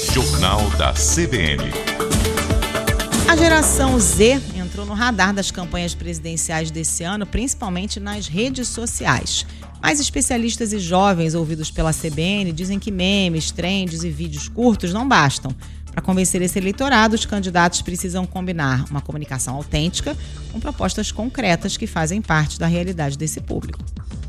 Jornal da CBN. A geração Z entrou no radar das campanhas presidenciais desse ano, principalmente nas redes sociais. Mas especialistas e jovens ouvidos pela CBN dizem que memes, trends e vídeos curtos não bastam. Para convencer esse eleitorado, os candidatos precisam combinar uma comunicação autêntica com propostas concretas que fazem parte da realidade desse público.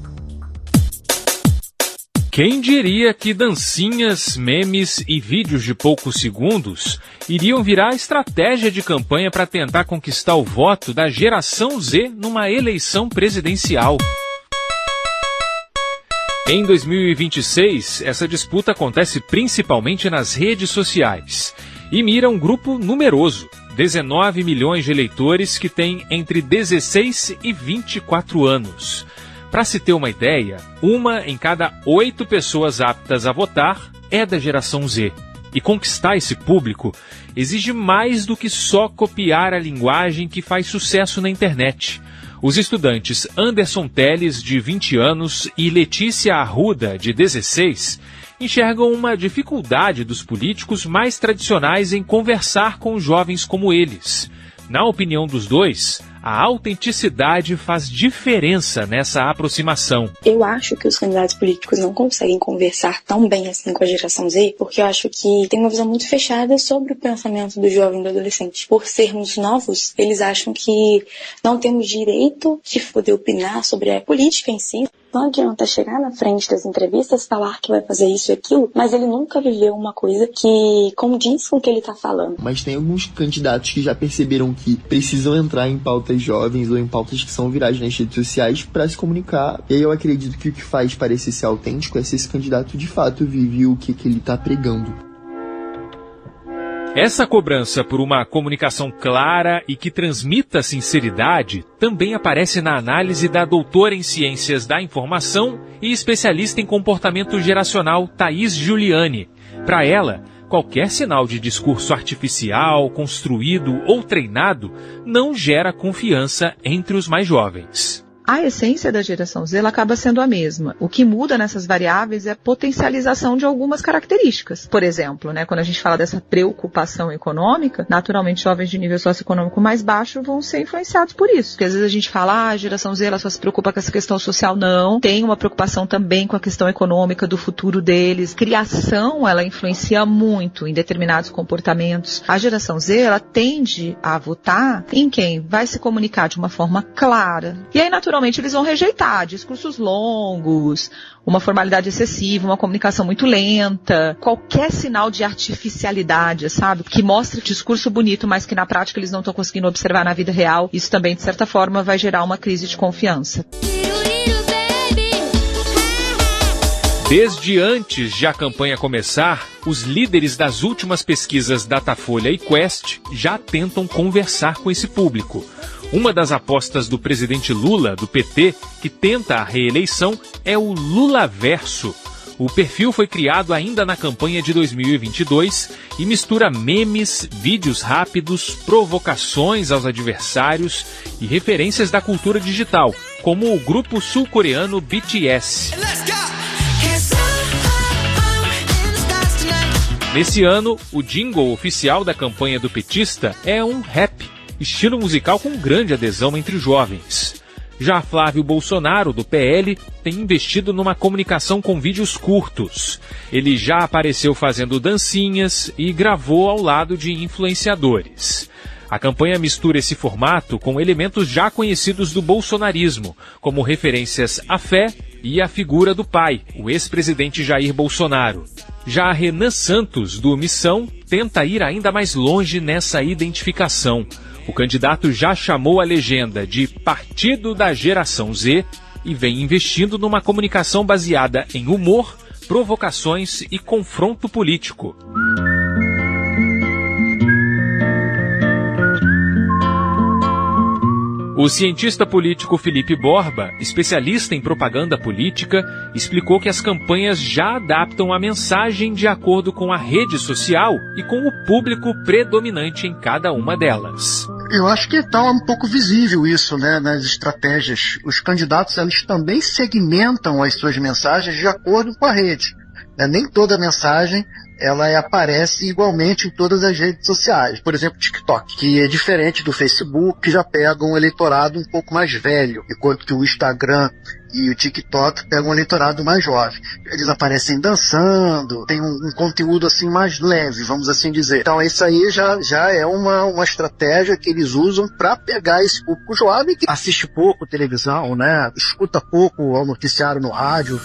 Quem diria que dancinhas, memes e vídeos de poucos segundos iriam virar estratégia de campanha para tentar conquistar o voto da geração Z numa eleição presidencial? Em 2026, essa disputa acontece principalmente nas redes sociais e mira um grupo numeroso, 19 milhões de eleitores que têm entre 16 e 24 anos. Para se ter uma ideia, 1 em cada 8 pessoas aptas a votar é da geração Z. E conquistar esse público exige mais do que só copiar a linguagem que faz sucesso na internet. Os estudantes Anderson Teles, de 20 anos, e Letícia Arruda, de 16, enxergam uma dificuldade dos políticos mais tradicionais em conversar com jovens como eles. Na opinião dos dois, a autenticidade faz diferença nessa aproximação. Eu acho que os candidatos políticos não conseguem conversar tão bem assim com a geração Z, porque eu acho que tem uma visão muito fechada sobre o pensamento do jovem e do adolescente. Por sermos novos, eles acham que não temos direito de poder opinar sobre a política em si. Não adianta chegar na frente das entrevistas, falar que vai fazer isso e aquilo, mas ele nunca viveu uma coisa que condiz com o que ele está falando. Mas tem alguns candidatos que já perceberam que precisam entrar em pautas jovens ou em pautas que são virais nas redes sociais para se comunicar. E aí eu acredito que o que faz parecer ser autêntico é se esse candidato de fato vive o que ele está pregando. Essa cobrança por uma comunicação clara e que transmita sinceridade também aparece na análise da doutora em Ciências da Informação e especialista em comportamento geracional Thaís Giuliani. Para ela, qualquer sinal de discurso artificial, construído ou treinado não gera confiança entre os mais jovens. A essência da geração Z ela acaba sendo a mesma. O que muda nessas variáveis é a potencialização de algumas características. Por exemplo, quando a gente fala dessa preocupação econômica, naturalmente jovens de nível socioeconômico mais baixo vão ser influenciados por isso. Porque às vezes a gente fala, a geração Z ela só se preocupa com essa questão social. Não, tem uma preocupação também com a questão econômica do futuro deles. Criação, ela influencia muito em determinados comportamentos. A geração Z, ela tende a votar em quem vai se comunicar de uma forma clara. E aí, naturalmente, eles vão rejeitar discursos longos, uma formalidade excessiva, uma comunicação muito lenta, qualquer sinal de artificialidade, sabe? Que mostra discurso bonito, mas que na prática eles não estão conseguindo observar na vida real. Isso também, de certa forma, vai gerar uma crise de confiança. Desde antes de a campanha começar, os líderes das últimas pesquisas Datafolha e Quest já tentam conversar com esse público. Uma das apostas do presidente Lula, do PT, que tenta a reeleição, é o Lulaverso. O perfil foi criado ainda na campanha de 2022 e mistura memes, vídeos rápidos, provocações aos adversários e referências da cultura digital, como o grupo sul-coreano BTS. Nesse ano, o jingle oficial da campanha do petista é um rap, estilo musical com grande adesão entre jovens. Já Flávio Bolsonaro, do PL, tem investido numa comunicação com vídeos curtos. Ele já apareceu fazendo dancinhas e gravou ao lado de influenciadores. A campanha mistura esse formato com elementos já conhecidos do bolsonarismo, como referências à fé e à figura do pai, o ex-presidente Jair Bolsonaro. Já Renan Santos, do Missão, tenta ir ainda mais longe nessa identificação. O candidato já chamou a legenda de Partido da Geração Z e vem investindo numa comunicação baseada em humor, provocações e confronto político. O cientista político Felipe Borba, especialista em propaganda política, explicou que as campanhas já adaptam a mensagem de acordo com a rede social e com o público predominante em cada uma delas. Eu acho que está um pouco visível isso, nas estratégias. Os candidatos eles também segmentam as suas mensagens de acordo com a rede. Nem toda mensagem ela aparece igualmente em todas as redes sociais. Por exemplo, TikTok, que é diferente do Facebook, que já pega um eleitorado um pouco mais velho, enquanto que o Instagram e o TikTok pegam um eleitorado mais jovem. Eles aparecem dançando, tem um conteúdo assim mais leve, vamos assim dizer. Então isso aí já é uma estratégia que eles usam para pegar esse público jovem que assiste pouco televisão, né? Escuta pouco o noticiário no rádio.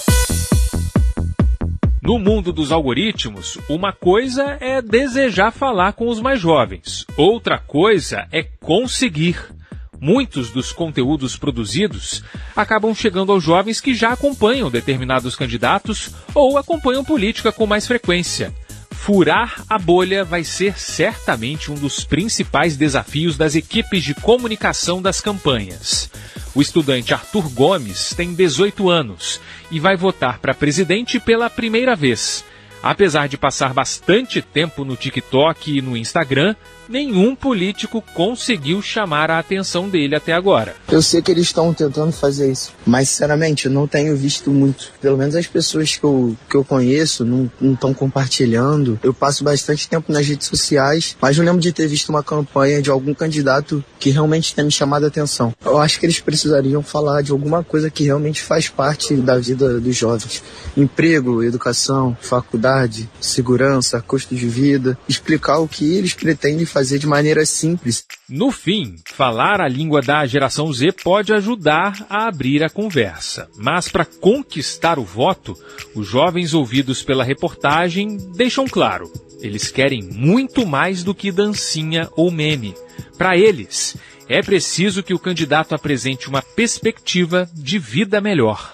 No mundo dos algoritmos, uma coisa é desejar falar com os mais jovens, outra coisa é conseguir. Muitos dos conteúdos produzidos acabam chegando aos jovens que já acompanham determinados candidatos ou acompanham política com mais frequência. Furar a bolha vai ser certamente um dos principais desafios das equipes de comunicação das campanhas. O estudante Arthur Gomes tem 18 anos e vai votar para presidente pela primeira vez. Apesar de passar bastante tempo no TikTok e no Instagram, nenhum político conseguiu chamar a atenção dele até agora. Eu sei que eles estão tentando fazer isso, mas sinceramente eu não tenho visto muito. Pelo menos as pessoas que eu conheço não estão compartilhando. Eu passo bastante tempo nas redes sociais, mas não lembro de ter visto uma campanha de algum candidato que realmente tenha me chamado a atenção. Eu acho que eles precisariam falar de alguma coisa que realmente faz parte da vida dos jovens. Emprego, educação, faculdade, segurança, custo de vida. Explicar o que eles pretendem fazer de maneira simples. No fim, falar a língua da geração Z pode ajudar a abrir a conversa. Mas para conquistar o voto, os jovens ouvidos pela reportagem deixam claro, eles querem muito mais do que dancinha ou meme. Para eles, é preciso que o candidato apresente uma perspectiva de vida melhor.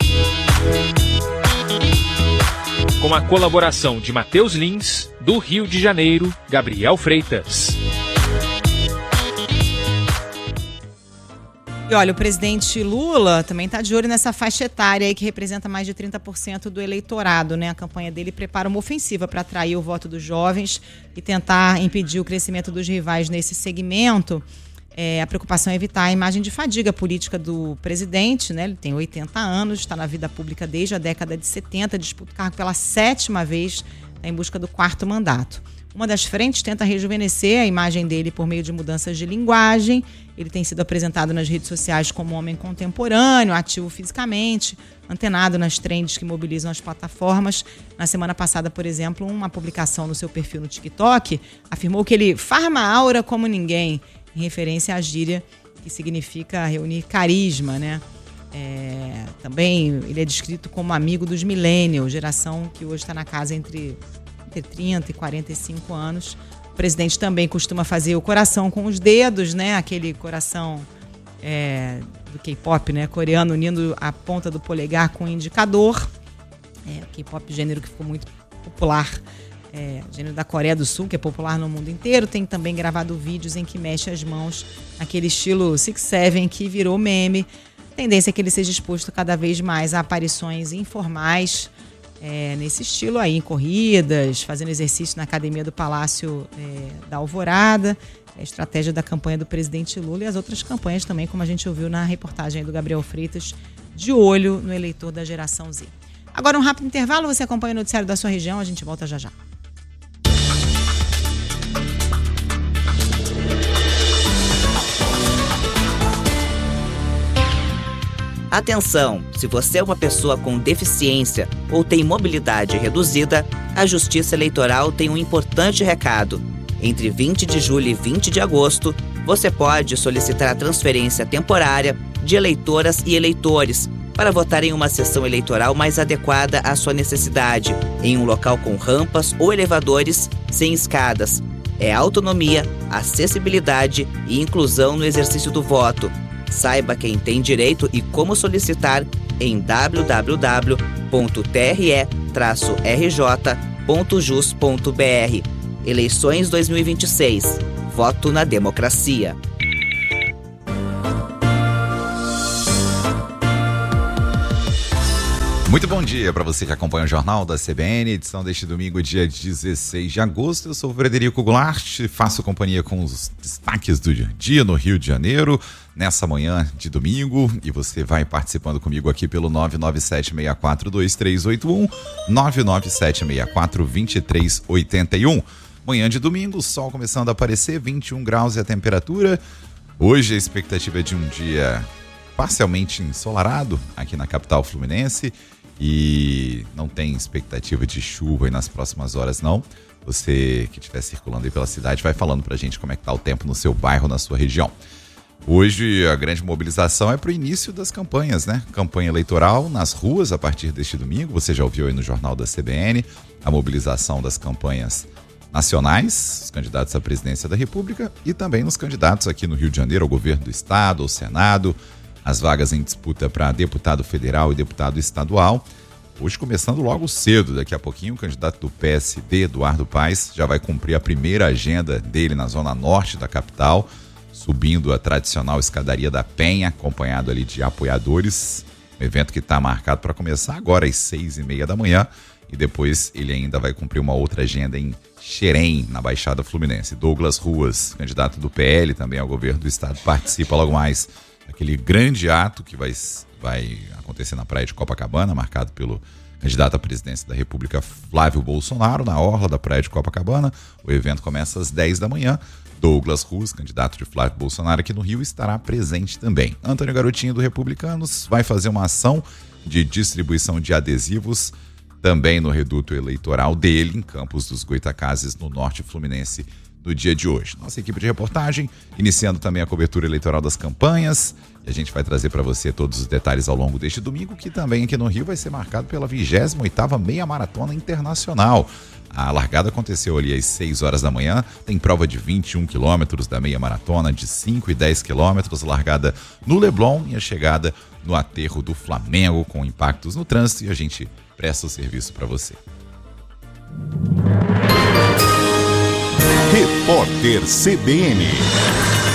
Com a colaboração de Matheus Lins, do Rio de Janeiro, Gabriel Freitas. E olha, o presidente Lula também está de olho nessa faixa etária aí que representa mais de 30% do eleitorado, né? A campanha dele prepara uma ofensiva para atrair o voto dos jovens e tentar impedir o crescimento dos rivais nesse segmento. A preocupação é evitar a imagem de fadiga política do presidente, né? Ele tem 80 anos, está na vida pública desde a década de 70, disputa o cargo pela 7ª vez, está em busca do 4º mandato. Uma das frentes tenta rejuvenescer a imagem dele por meio de mudanças de linguagem. Ele tem sido apresentado nas redes sociais como um homem contemporâneo, ativo fisicamente, antenado nas trends que mobilizam as plataformas. Na semana passada, por exemplo, uma publicação no seu perfil no TikTok afirmou que ele farma aura como ninguém, em referência à gíria que significa reunir carisma, né? Também ele é descrito como amigo dos millennials, geração que hoje está na casa entre 30 e 45 anos. O presidente também costuma fazer o coração com os dedos, né? Aquele coração do K-pop, né? Coreano, unindo a ponta do polegar com o indicador. K-pop, gênero que ficou muito popular, gênero da Coreia do Sul, que é popular no mundo inteiro. Tem também gravado vídeos em que mexe as mãos, aquele estilo 6'7", que virou meme. A tendência é que ele seja exposto cada vez mais a aparições informais, nesse estilo aí, em corridas, fazendo exercício na academia do Palácio da Alvorada. A estratégia da campanha do presidente Lula e as outras campanhas também, como a gente ouviu na reportagem do Gabriel Freitas, de olho no eleitor da geração Z. Agora um rápido intervalo, você acompanha o noticiário da sua região, a gente volta já já. Atenção! Se você é uma pessoa com deficiência ou tem mobilidade reduzida, a Justiça Eleitoral tem um importante recado. Entre 20 de julho e 20 de agosto, você pode solicitar a transferência temporária de eleitoras e eleitores para votar em uma sessão eleitoral mais adequada à sua necessidade, em um local com rampas ou elevadores sem escadas. É autonomia, acessibilidade e inclusão no exercício do voto. Saiba quem tem direito e como solicitar em www.tre-rj.jus.br. Eleições 2026. Voto na democracia. Muito bom dia para você que acompanha o Jornal da CBN, edição deste domingo, dia 16 de agosto. Eu sou o Frederico Goulart, faço companhia com os destaques do dia no Rio de Janeiro, nessa manhã de domingo, e você vai participando comigo aqui pelo 997-642381, 997-642381. Manhã de domingo, o sol começando a aparecer, 21 graus e a temperatura. Hoje a expectativa é de um dia parcialmente ensolarado aqui na capital fluminense. E não tem expectativa de chuva aí nas próximas horas, não. Você que estiver circulando aí pela cidade vai falando pra gente como é que tá o tempo no seu bairro, na sua região. Hoje a grande mobilização é pro início das campanhas, né? Campanha eleitoral nas ruas a partir deste domingo. Você já ouviu aí no Jornal da CBN a mobilização das campanhas nacionais, os candidatos à presidência da República e também nos candidatos aqui no Rio de Janeiro, ao governo do estado, ao Senado, as vagas em disputa para deputado federal e deputado estadual. Hoje começando logo cedo, daqui a pouquinho o candidato do PSD, Eduardo Paes, já vai cumprir a primeira agenda dele na zona norte da capital, subindo a tradicional escadaria da Penha, acompanhado ali de apoiadores, um evento que está marcado para começar agora às 6h30 da manhã, e depois ele ainda vai cumprir uma outra agenda em Xerém, na Baixada Fluminense. Douglas Ruas, candidato do PL também ao governo do estado, participa logo mais aquele grande ato que vai acontecer na praia de Copacabana, marcado pelo candidato à presidência da República, Flávio Bolsonaro, na orla da praia de Copacabana. O evento começa às 10 da manhã. Douglas Ruas, candidato de Flávio Bolsonaro aqui no Rio, estará presente também. Antônio Garotinho, do Republicanos, vai fazer uma ação de distribuição de adesivos também no reduto eleitoral dele, em Campos dos Goitacazes, no norte fluminense, no dia de hoje. Nossa equipe de reportagem, iniciando também a cobertura eleitoral das campanhas, e a gente vai trazer para você todos os detalhes ao longo deste domingo, que também aqui no Rio vai ser marcado pela 28ª Meia Maratona Internacional. A largada aconteceu ali às 6 horas da manhã, tem prova de 21 quilômetros da meia maratona, de 5 e 10 quilômetros, largada no Leblon e a chegada no aterro do Flamengo, com impactos no trânsito, e a gente presta o serviço para você. Repórter CBN.